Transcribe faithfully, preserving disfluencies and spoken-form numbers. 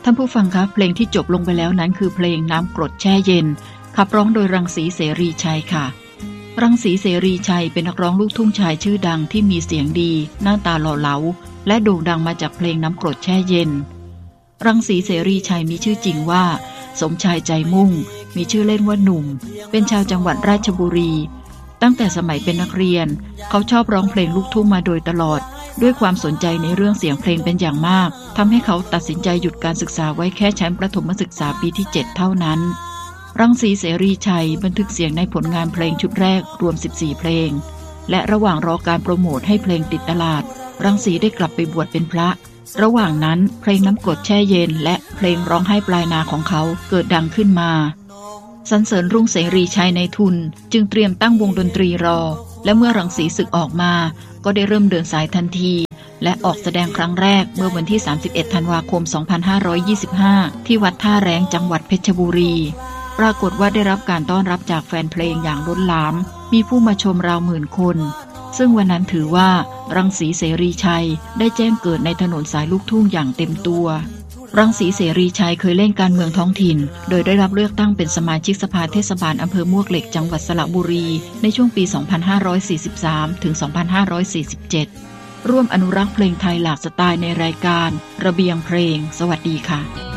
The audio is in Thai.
ท่านผู้ฟังครับเพลงที่จบลงไปแล้วนั้นคือเพลงน้ำกรดแช่เย็นขับร้องโดยรังสีเสรีชัยค่ะรังสีเสรีชัยเป็นนักร้องลูกทุ่งชายชื่อดังที่มีเสียงดีหน้าตาหล่อเหลาและโด่งดังมาจากเพลงน้ำกรดแช่เย็นรังสีเสรีชัยมีชื่อจริงว่าสมชายใจมุ่งมีชื่อเล่นว่าหนุ่มเป็นชาวจังหวัดราชบุรีตั้งแต่สมัยเป็นนักเรียนเขาชอบร้องเพลงลูกทุ่งมาโดยตลอดด้วยความสนใจในเรื่องเสียงเพลงเป็นอย่างมากทำให้เขาตัดสินใจหยุดการศึกษาไว้แค่ชั้นประถมศึกษาปีที่เจ็ดเท่านั้นรังสีเสรีชัยบันทึกเสียงในผลงานเพลงชุดแรกรวมสิบสี่เพลงและระหว่างรอการโปรโมทให้เพลงติดตลาดรังสีได้กลับไปบวชเป็นพระระหว่างนั้นเพลงน้ำกรดแช่เย็นและเพลงร้องไห้ปลายนาของเขาเกิดดังขึ้นมาสรรเสริญรุ่งเสรีชัยในทุนจึงเตรียมตั้งวงดนตรีรอและเมื่อรังสีศึกออกมาก็ได้เริ่มเดินสายทันทีและออกแสดงครั้งแรกเมื่อวันที่สามสิบเอ็ดธันวาคมสองพันห้าร้อยยี่สิบห้าที่วัดท่าแรงจังหวัดเพชรบุรีปรากฏว่าได้รับการต้อนรับจากแฟนเพลงอย่างล้นหลามมีผู้มาชมราวหมื่นคนซึ่งวันนั้นถือว่ารังสีเสรีชัยได้แจ้งเกิดในถนนสายลูกทุ่งอย่างเต็มตัวรังสีเสรีชัยเคยเล่นการเมืองท้องถิ่นโดยได้รับเลือกตั้งเป็นสมาชิกสภาเทศบาลอำเภอมวกเหล็กจังหวัดสระบุรีในช่วงปี สองพันห้าร้อยสี่สิบสาม ถึง สองพันห้าร้อยสี่สิบเจ็ด ร่วมอนุรักษ์เพลงไทยหลากสไตล์ในรายการระเบียงเพลงสวัสดีค่ะ